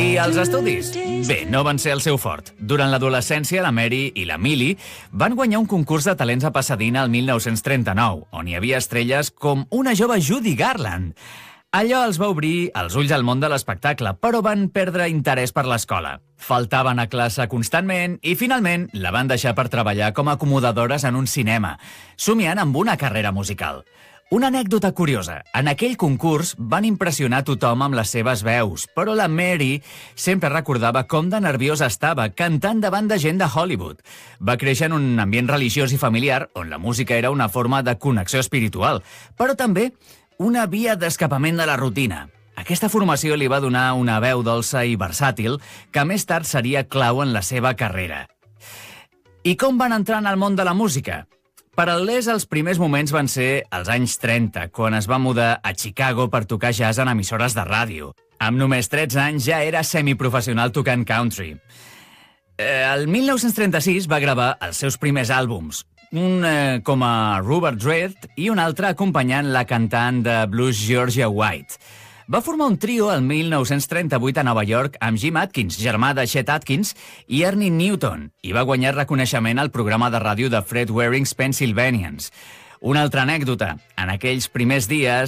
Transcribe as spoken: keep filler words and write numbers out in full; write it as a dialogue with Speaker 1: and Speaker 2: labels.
Speaker 1: I els estudis? Bé, no van ser el seu fort. Durant l'adolescència, la Mary i la Millie van guanyar un concurs de talents a Pasadena el mil nou-cents trenta-nou, on hi havia estrelles com una jove Judy Garland. Allò els va obrir els ulls al món de l'espectacle, però van perdre interès per l'escola. Faltaven a classe constantment i, finalment, la van deixar per treballar com a acomodadores en un cinema, somiant amb una carrera musical. Una anècdota curiosa. En aquell concurs van impressionar tothom amb les seves veus, però la Mary sempre recordava com de nerviosa estava cantant davant de gent de Hollywood. Va créixer en un ambient religiós i familiar on la música era una forma de connexió espiritual, però també una via d'escapament de la rutina. Aquesta formació li va donar una veu dolça i versàtil que més tard seria clau en la seva carrera. I com van entrar en el món de la música? Paral·lels als primers moments van ser als anys trenta, quan es va mudar a Chicago per tocar jazz en emissores de ràdio. Amb només tretze anys ja era semiprofessional tocant country. Eh, el mil nou-cents trenta-sis va gravar els seus primers àlbums, un eh, com a Rupert Dredd i un altre acompanyant la cantant de blues Georgia White. Va formar un trio el mil nou-cents trenta-vuit a Nova York amb Jim Adkins, germà de Chet Atkins, i Ernie Newton, i va guanyar reconeixement al programa de ràdio de Fred Waring's Pennsylvanians. Una altra anècdota. En aquells primers dies,